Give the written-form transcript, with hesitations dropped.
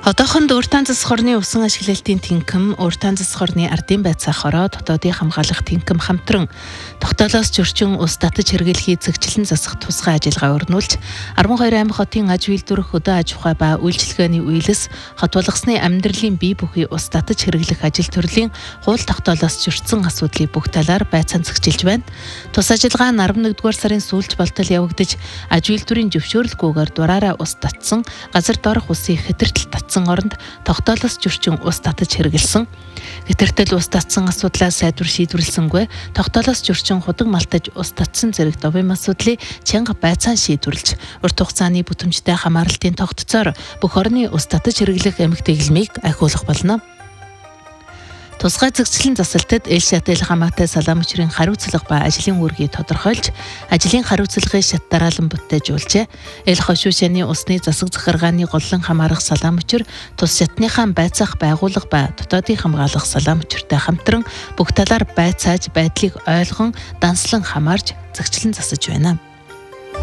Одоохонд Урьдчилан засаг хорны усан ашиглалтын тэнхим, Урьдчилан засаг хорны ардын байцаах хороо, дотоодын хамгаалах тэнхим хамтран тогтоолоос зөрчин ус татаж хэрэглэхийг зэгчлэн засах тусгай ажиллагаа өрнүүлж 12 аймаг хотын аж үйлдвэрх хөдөө аж ахуй ба үйлчилгээний үеэлс хот болгосны амьдралын бие бүхий ус татаж хэрэглэх ажил төрлийн хууль тогтоолоос зөрчсөн асуудлыг бүх талаар байцаан зэгчилж байна. Тус ажиллагаа нь 11-р сарын сүүлч болтол явагдаж аж үйлдвэрийн зөвшөөрлгүйгээр дураараа ус татсан, газар доорх усыг хэтэртэл татсан оронд тогтоолоос зөрчин ус татаж хэрэгэлсэн. Хэтэртэл ус татсан асуудлаа сайдвар шийдвэрлсэнгүй, тогтоолоос зөрчин худаг малтаж ус татсан зэрэг довын асуудлыг чанга байцаан шийдвэрлэж, урт хугацааны бүтэмжтэй хамааралтын тогтцоор бүх орны ус татаж хэрэглэх эмхтэй гэлмийг ахиулах болно. Тусгай зэгцлэн засалтад эл шатэл хамаатай салаам өчрийн хариуцлага ба ажлын үүргийг тодорхойлж, ажлын хариуцлагын шат дараалан бүтэжүүлжээ. Эл хошуушааны усны засаг захиргааны голлон хамаарах салаам өчр, тус шатныхаа байцаах байгууллага ба дотоодын хамгаалах салаам өчртэй хамтран бүх талаар байцааж байдлыг ойлгон, данслан хамаарж зэгцлэн засаж байна.